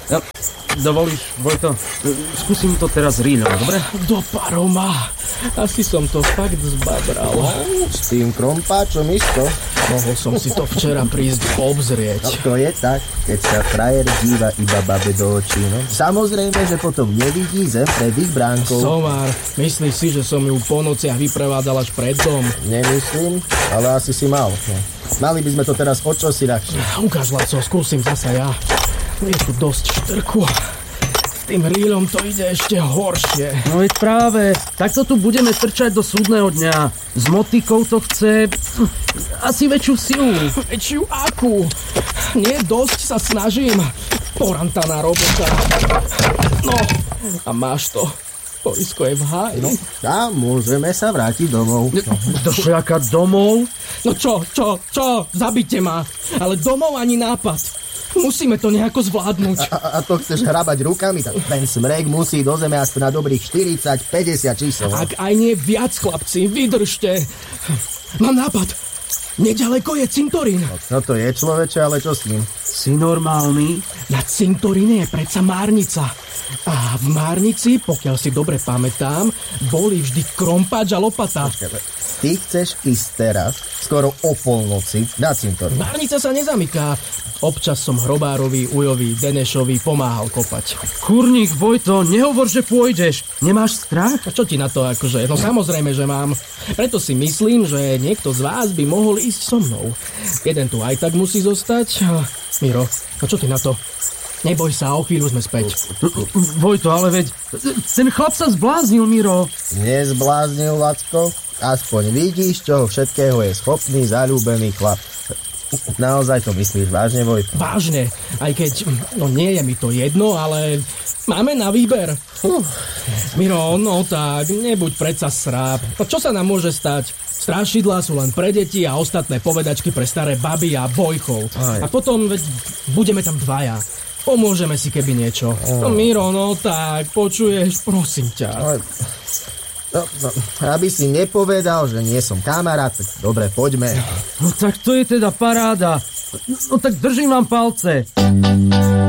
Ja, dovolíš, Vojto? Skúsim to teraz rýľom, dobre? Do paroma. Asi som to fakt zbabral. S tým krompáčom isto. Mohol som si to včera prísť obzrieť. No to je tak, keď sa frajer díva iba babe do očí, no. Samozrejme, že potom nevidí zem pred ich bránkou. Somár, myslíš si, že som ju po nociach vyprevádzal až pred dom? Nemyslím, ale asi si mal. No. Mali by sme to teraz o čo si ľahšie. Ukáž, Laco, skúsim zasa ja. Je tu dosť štrku. S tým rýľom to ide ešte horšie. No veď práve, takto tu budeme trčať do súdneho dňa. S motikou to chce asi väčšiu silu. Väčšiu akú? Nie dosť sa snažím. Porantaná robota. No, a máš to. Poisko je v háji. No, a môžeme sa vrátiť domov. Došiaka domov? No čo? Zabite ma. Ale domov ani nápad. Musíme to nejako zvládnuť. A to chceš hrabať rukami? Ten smrek musí do zeme aspoň na dobrých 40-50 čísel. Ak aj nie viac, chlapci, vydržte. Mám nápad. Nedaleko je cintorín. No to je, človeče, ale čo s ním? Si normálny? Na cintoríne je predsa márnica. A v márnici, pokiaľ si dobre pamätám, boli vždy krompáč a lopata. Ty chceš ísť teraz, skoro o polnoci, na cintorín. Márnica sa nezamyká. Občas som hrobárovi, ujovi, Denešovi pomáhal kopať. Kurník, Vojto, nehovor, že pôjdeš. Nemáš strach? A čo ti na to akože? No samozrejme, že mám. Preto si myslím, že niekto z vás by mohol ísť so mnou. Jeden tu aj tak musí zostať. Miro, a čo ty na to? Neboj sa, o chvíľu sme späť. Vojto, ale veď ten chlap sa zbláznil, Miro. Nezbláznil, Lacko? Aspoň vidíš, čoho všetkého je schopný, zaľúbený chlap. Naozaj to myslíš vážne, Vojto? Vážne, aj keď, no nie je mi to jedno, ale máme na výber. Miro, no tak, nebuď predsa sráp. No čo sa nám môže stať? Strašidlá sú len pre deti a ostatné povedačky pre staré baby a bojchov. A potom, veď, budeme tam dvaja. Pomôžeme si, keby niečo. No Miro, no tak, počuješ, prosím ťa. No, aby si nepovedal, že nie som kamarát, tak dobre, poďme. No tak to je teda paráda. No tak držím vám palce.